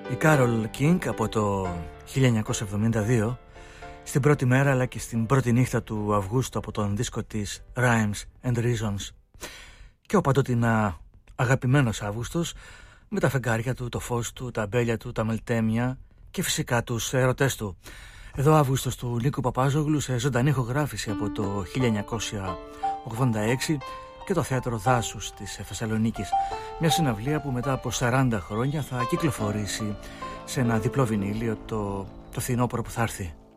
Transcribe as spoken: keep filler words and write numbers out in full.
Η Κάρολ Κίνγκ από το χίλια εννιακόσια εβδομήντα δύο, στην πρώτη μέρα αλλά και στην πρώτη νύχτα του Αυγούστου από τον δίσκο της Rhymes and Reasons. Και ο παντότινα αγαπημένος Αύγουστος με τα φεγγάρια του, το φως του, τα αμπέλια του, τα μελτέμια και φυσικά τους ερωτές του. Εδώ Αύγουστος του Νίκου Παπάζογλου σε ζωντανή ηχογράφηση από το χίλια εννιακόσια ογδόντα έξι και το Θέατρο Δάσους της Θεσσαλονίκης. Μια συναυλία που μετά από σαράντα χρόνια θα κυκλοφορήσει σε ένα διπλό βινίλιο το, το φθινόπωρο που θα έρθει.